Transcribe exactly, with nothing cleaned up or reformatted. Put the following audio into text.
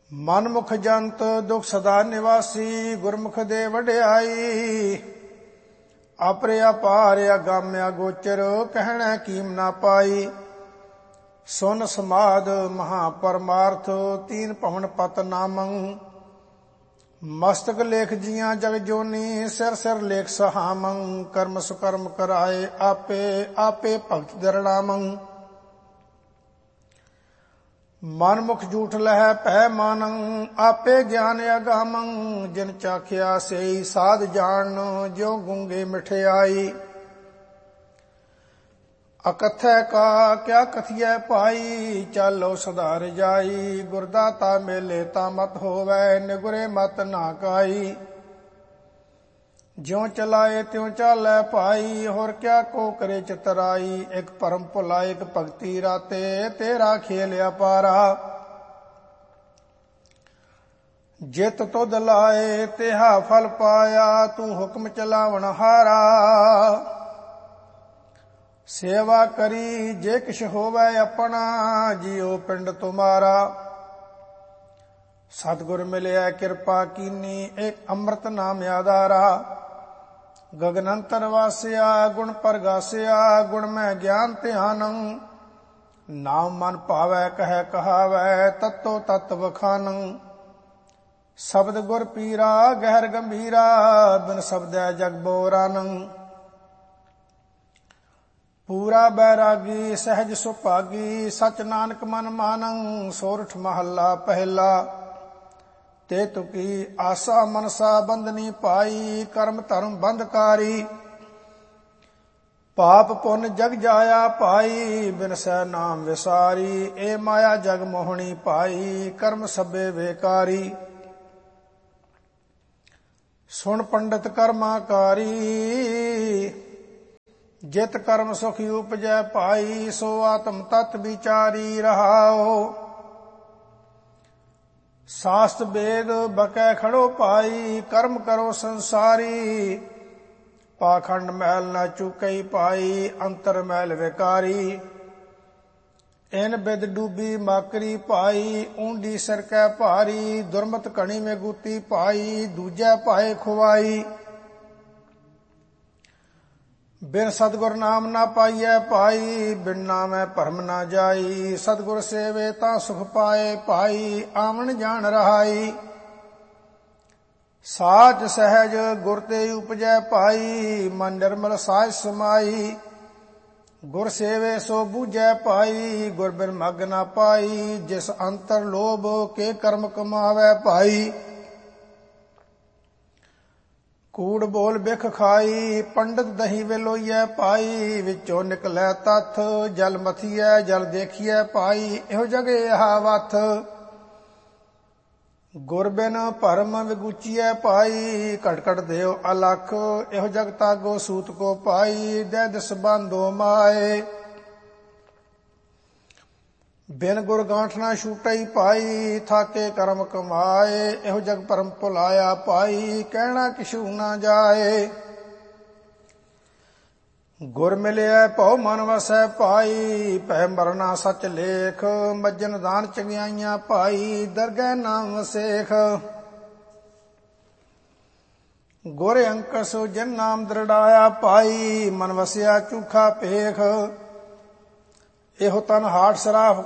ਮਨਮੁਖ ਜੰਤ ਦੁਖ ਸਦਾ ਨਿਵਾਸੀ, ਗੁਰਮੁਖ ਦੇ ਵਡਿਆਈ। ਆਪਰੇ ਅਪਾਰ ਅਗਾਮਿਆ ਗੋਚਰ, ਕਹਿਣਾ ਕੀਮ ਨਾ ਪਾਈ। ਸੁਨ ਸਮਾਦ ਮਹਾ ਪਰਮਾਰਥ, ਤੀਨ ਭਵਨ ਪਤ ਨਾਮੰ। ਮਸਤਕ ਲੇਖ ਜੀਆਂ ਜਗ ਜੋਨੀ, ਸਿਰ ਸਿਰ ਲੇਖ ਸਹਾਮੰ। ਕਰਮ ਸੁਕਰਮ ਕਰਾਏ ਆਪੇ, ਆਪੇ ਭਗਤ ਦਰੜਾਮੰ। ਮਨਮੁਖ ਝੂਠ ਲਹੈ ਭੈ ਮਾਨੰ, ਆਪੇ ਗਿਆਨ ਅਗਾਮੰ। ਜਿਨ ਚਾਖਿਆ ਸਈ ਸਾਧ ਜਾਣ, ਜਿਉ ਗੁੰਗੇ ਮਿਠਿਆਈ। ਅਕਥੈ ਕਾ ਕਿਆ ਕਥੀਐ ਭਾਈ, ਚਾਲੋ ਸਧਾਰ ਜਾਈ। ਗੁਰਦਾਤਾ ਮੇਲੇ ਤਾਂ ਮਤ ਹੋਵੈ, ਨਿਗੁਰੇ ਮਤ ਨਾ ਕਾਈ। ਜਿਉ ਚਲਾਏ ਤਿਉ ਚਾਲੈ ਭਾਈ, ਹੋਰ ਕਿਆ ਕੋ ਕਰੇ ਚਤਰਾਈ। ਇਕ ਭਰਮ ਭੁਲਾ ਇਕ ਭਗਤੀ ਰਾਤੇ, ਤੇਰਾ ਖੇਲ ਅਪਾਰਾ। ਜਿਤ ਤੁਧ ਲਾਏ ਤਿਹਾ ਫਲ ਪਾਇਆ, ਤੂੰ ਹੁਕਮ ਚਲਾਵਣ ਹਾਰਾ। ਸੇਵਾ ਕਰੀ ਜੇ ਕਿਛ ਹੋਵੈ ਆਪਣਾ, ਜਿਉ ਪਿੰਡ ਤੁਮਾਰਾ। ਸਤਿਗੁਰ ਮਿਲਿਆ ਕਿਰਪਾ ਕੀਨੀ, ਇਕ ਅੰਮ੍ਰਿਤ ਨਾਮ ਆਧਾਰਾ। ਗਗਨ ਅੰਤਰ ਵਾਸਿਆ ਗੁਣ ਪਰਗਾਸਿਆ, ਗੁਣ ਮੈਂ ਗਿਆਨ ਧਿਆਨੰ। ਨਾਮ ਮਨ ਭਾਵੈ ਕਹਿ ਕਹਾਵੈ, ਤਤੋ ਤਤ ਵਖਾਨੰ। ਸ਼ਬਦ ਗੁਰ ਪੀਰਾ ਗਹਿਰ ਗੰਭੀਰਾ, ਬਿਨ ਸ਼ਬਦੈ ਜਗ ਬੋਰਾਨੰ। ਪੂਰਾ ਬੈਰਾਗੀ ਸਹਿਜ ਸੁਭਾਗੀ, ਸਚ ਨਾਨਕ ਮਨ ਮਾਨੰ। ਸੋਰਠ ਮਹੱਲਾ ਪਹਿਲਾ। ਤੇ ਤੁਕੀ ਆਸਾ ਮਨਸਾ ਬੰਧਨੀ ਪਾਈ, ਕਰਮ ਧਰਮ ਬੰਧਕਾਰੀ। ਪਾਪ ਪੁੰਨ ਜਗ ਜਾਇਆ ਭਾਈ, ਬਿਨਸੈ ਨਾਮ ਵਿਸਾਰੀ। ਏ ਮਾਇਆ ਜਗ ਮੋਹਣੀ ਭਾਈ, ਕਰਮ ਸਭੇ ਬੇਕਾਰੀ। ਸੁਣ ਪੰਡਿਤ ਕਰਮਾਕਾਰੀ, ਜਿਤ ਕਰਮ ਸੁਖ ਉਪਜੈ ਭਾਈ। ਸੋ ਆਤਮ ਤਤ ਵਿਚਾਰੀ ਰਹਾਓ, ਸਾਸਤ ਵੇਦ ਬਕੈ ਖੜੋ ਭਾਈ। ਕਰਮ ਕਰੋ ਸੰਸਾਰੀ, ਪਾਖੰਡ ਮੈਲ ਨਾ ਚੁਕਈ ਭਾਈ। ਅੰਤਰ ਮੈਲ ਵਿਕਾਰੀ, ਇਨ ਬਿਦ ਡੂਬੀ ਮਾਕਰੀ ਭਾਈ। ਊਂਡੀ ਸਿਰ ਕੈ ਭਾਰੀ, ਦੁਰਮਤ ਕਣੀ ਮੇ ਗੂਤੀ ਭਾਈ। ਦੂਜੈ ਭਾਏ ਖੁਆਈ, ਬਿਨ ਸਤਿਗੁਰ ਨਾਮ ਨਾ ਪਾਈਐ ਭਾਈ। ਬਿਨ ਨਾਮੈ ਭਰਮ ਨਾ ਜਾਈ, ਸਤਿਗੁਰ ਸੇਵੇ ਤਾਂ ਸੁਖ ਪਾਏ ਭਾਈ। ਆਵਣ ਜਾਣ ਰਹਾਈ, ਸਾਚ ਸਹਿਜ ਗੁਰ ਤੇ ਉਪਜੈ ਭਾਈ। ਮਨ ਨਿਰਮਲ ਸਾਜ ਸਮਾਈ, ਗੁਰ ਸੇਵੇ ਸੋ ਬੂਝੈ ਭਾਈ। ਗੁਰ ਬਿਨ ਮਗ ਨਾ ਪਾਈ, ਜਿਸ ਅੰਤਰ ਲੋਭ ਕੇ ਕਰਮ ਕਮਾਵੈ ਭਾਈ। ਕੂੜ ਬੋਲ ਬਿਖ ਖਾਈ, ਪੰਡਤ ਦਹੀਂ ਵੇਲੋਈਐ ਭਾਈ। ਵਿੱਚੋਂ ਨਿਕਲੈ ਤੱਥ, ਜਲ ਮਥੀਐ ਜਲ ਦੇਖੀਐ ਭਾਈ। ਇਹੋ ਜਗ ਏਹਾ ਵਥ, ਗੁਰ ਬਿਨ ਭਰਮ ਵਿਗੂਚੀਐ ਭਾਈ। ਘਟ ਘਟ ਦੇਵ ਅਲਖ, ਇਹੋ ਜਗ ਤਾਗੋ ਸੂਤ ਕੋ ਭਾਈ। ਦੈ ਦਿਸ ਬਾਂਧੋ ਮਾਏ, ਬਿਨ ਗੁਰ ਗਾਂਠ ਨਾ ਛੂਟਈ ਭਾਈ। ਥਾਕੇ ਕਰਮ ਕਮਾਏ, ਇਹੋ ਜਗ ਭਰਮ ਭੁਲਾਇਆ ਭਾਈ। ਕਹਿਣਾ ਕਿਛੂ ਨਾ ਜਾਏ, ਗੁਰ ਮਿਲਿਆ ਭਉ ਮਨ ਵਸੈ ਭਾਈ। ਭੈ ਮਰਨਾ ਸਚ ਲੇਖ, ਮੱਜਨ ਦਾਨ ਚੰਗਿਆਈਆਂ ਭਾਈ। ਦਰਗਹਿ ਨਾਮ ਸੇਖ, ਗੁਰ ਅੰਕਸ ਜਿਨ ਨਾਮ ਦ੍ਰਿੜਾਇਆ ਭਾਈ। ਮਨ ਵਸਿਆ ਝੂਠਾ ਭੇਖ, ਇਹੋ ਤਨ ਹਾਟ ਸਰਾਫ